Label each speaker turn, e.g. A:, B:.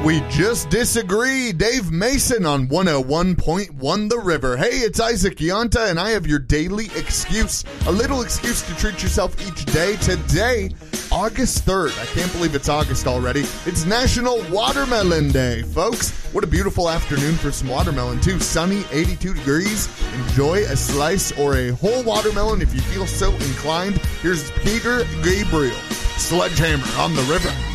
A: We just disagree. Dave Mason on 101.1 The River. Hey, it's Isaac Yonta, and I have your daily excuse. A little excuse to treat yourself each day. Today, August 3rd. I can't believe it's August already. It's National Watermelon Day, folks. What a beautiful afternoon for some watermelon, too. Sunny, 82 degrees. Enjoy a slice or a whole watermelon if you feel so inclined. Here's Peter Gabriel, Sledgehammer on The River.